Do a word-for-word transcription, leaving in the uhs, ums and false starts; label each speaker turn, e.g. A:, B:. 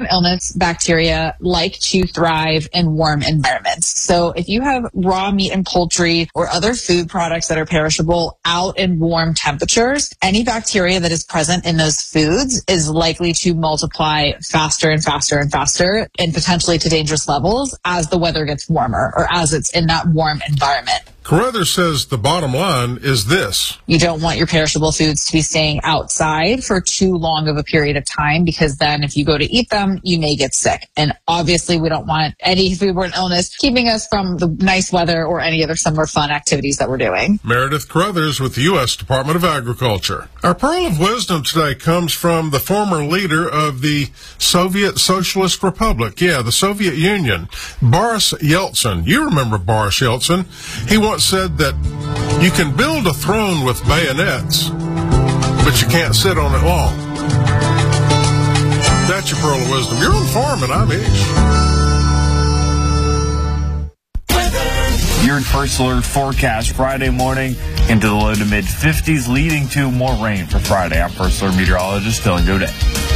A: illness bacteria like to thrive in warm environments. So if you have raw meat and poultry or other food products that are perishable out in warm temperatures, any bacteria that is present in those foods is likely to multiply faster and faster and faster and potentially to dangerous levels as the weather gets warmer or as it's in that warm environment.
B: Carruthers says the bottom line is this.
A: You don't want your perishable foods to be staying outside for too long of a period of time, because then if you go to eat them, you may get sick. And obviously we don't want any foodborne illness keeping us from the nice weather or any other summer fun activities that we're doing.
B: Meredith Carruthers with the U S Department of Agriculture. Our pearl of wisdom today comes from the former leader of the Soviet Socialist Republic. Yeah, the Soviet Union, Boris Yeltsin. You remember Boris Yeltsin. He once said that you can build a throne with bayonets, but you can't sit on it long. That's your pearl of wisdom. You're on Farm and I'm Ish.
C: Your first alert forecast Friday morning into the low to mid fifties, leading to more rain for Friday. I'm First Alert meteorologist Dylan Godet.